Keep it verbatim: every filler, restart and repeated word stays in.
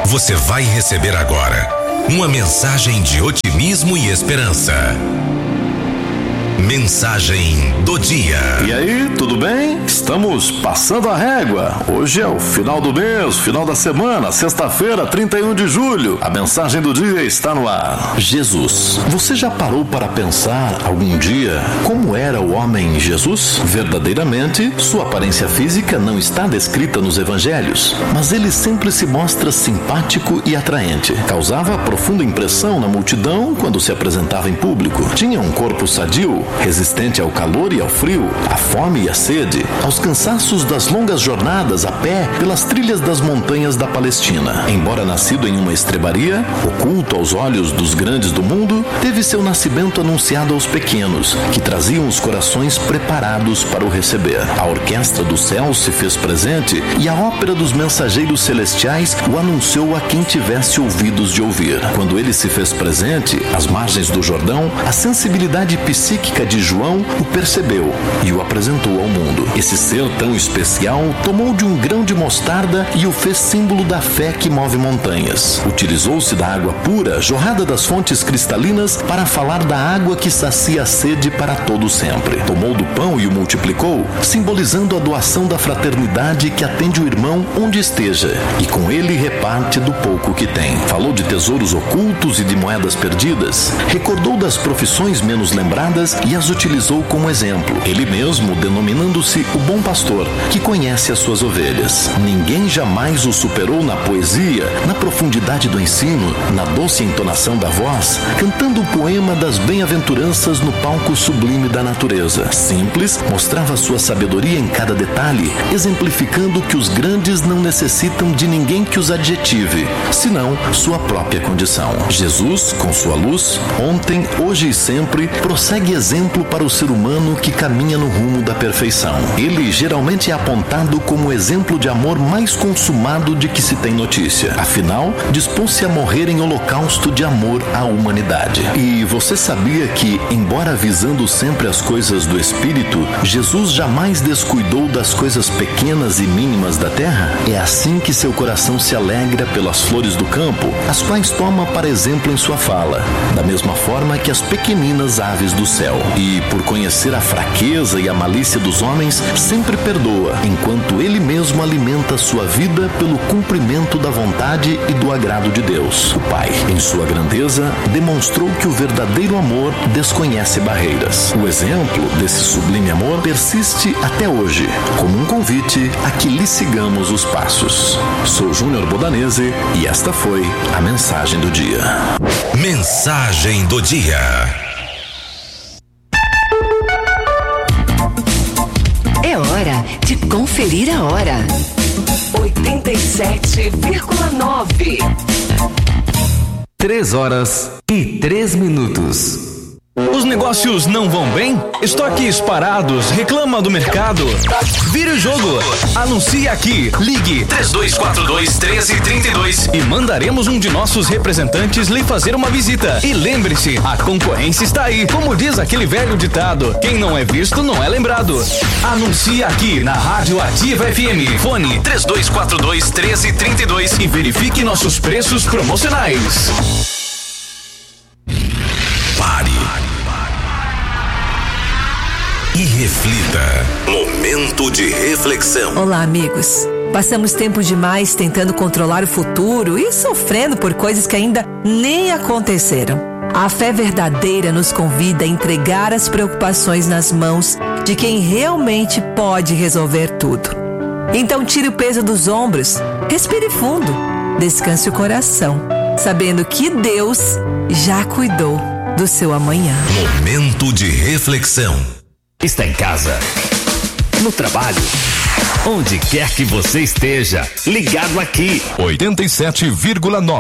Você vai receber agora uma mensagem de otimismo e esperança. Mensagem do dia. E aí, tudo bem? Estamos passando a régua. Hoje é o final do mês, final da semana, sexta-feira, trinta e um de julho. A mensagem do dia está no ar. Jesus. Você já parou para pensar algum dia como era o homem Jesus? Verdadeiramente, sua aparência física não está descrita nos evangelhos, mas ele sempre se mostra simpático e atraente. Causava profunda impressão na multidão quando se apresentava em público. Tinha um corpo sadio, resistente ao calor e ao frio, à fome e à sede, aos cansaços das longas jornadas a pé pelas trilhas das montanhas da Palestina. Embora nascido em uma estrebaria, oculto aos olhos dos grandes do mundo, teve seu nascimento anunciado aos pequenos, que traziam os corações preparados para o receber. A orquestra do céu se fez presente e a ópera dos mensageiros celestiais o anunciou a quem tivesse ouvidos de ouvir. Quando ele se fez presente, às margens do Jordão, a sensibilidade psíquica de João o percebeu e o apresentou ao mundo. Esse ser tão especial tomou de um grão de mostarda e o fez símbolo da fé que move montanhas. Utilizou-se da água pura, jorrada das fontes cristalinas, para falar da água que sacia a sede para todo sempre. Tomou do pão e o multiplicou, simbolizando a doação da fraternidade que atende o irmão onde esteja e com ele reparte do pouco que tem. Falou de tesouros ocultos e de moedas perdidas. Recordou das profissões menos lembradas e as utilizou como exemplo, ele mesmo denominando-se o bom pastor, que conhece as suas ovelhas. Ninguém jamais o superou na poesia, na profundidade do ensino, na doce entonação da voz, cantando o poema das bem-aventuranças no palco sublime da natureza. Simples, mostrava sua sabedoria em cada detalhe, exemplificando que os grandes não necessitam de ninguém que os adjetive, senão sua própria condição. Jesus, com sua luz, ontem, hoje e sempre, prossegue exemplo para o ser humano que caminha no rumo da perfeição. Ele geralmente é apontado como o exemplo de amor mais consumado de que se tem notícia. Afinal, dispôs-se a morrer em holocausto de amor à humanidade. E você sabia que, embora visando sempre as coisas do Espírito, Jesus jamais descuidou das coisas pequenas e mínimas da terra? É assim que seu coração se alegra pelas flores do campo, as quais toma para exemplo em sua fala, da mesma forma que as pequeninas aves do céu. E, por conhecer a fraqueza e a malícia dos homens, sempre perdoa, enquanto ele mesmo alimenta sua vida pelo cumprimento da vontade e do agrado de Deus, o Pai. Em sua grandeza, demonstrou que o verdadeiro amor desconhece barreiras. O exemplo desse sublime amor persiste até hoje, como um convite a que lhe sigamos os passos. Sou Júnior Bodanese e esta foi a mensagem do dia. Mensagem do dia. É hora de conferir a hora. oitenta e sete vírgula nove. Três horas e três minutos. Os negócios não vão bem? Estoques parados? Reclama do mercado? Vire o jogo. Anuncie aqui. Ligue três dois quatro dois, um três três dois e mandaremos um de nossos representantes lhe fazer uma visita. E lembre-se, a concorrência está aí. Como diz aquele velho ditado, quem não é visto não é lembrado. Anuncie aqui na Rádio Ativa F M. Fone três dois quatro dois, um três três dois e verifique nossos preços promocionais. Pare e reflita. Momento de reflexão. Olá, amigos. Passamos tempo demais tentando controlar o futuro e sofrendo por coisas que ainda nem aconteceram. A fé verdadeira nos convida a entregar as preocupações nas mãos de quem realmente pode resolver tudo. Então tire o peso dos ombros, respire fundo, descanse o coração, sabendo que Deus já cuidou do seu amanhã. Momento de reflexão. Está em casa, no trabalho, onde quer que você esteja, ligado aqui. oitenta e sete vírgula nove.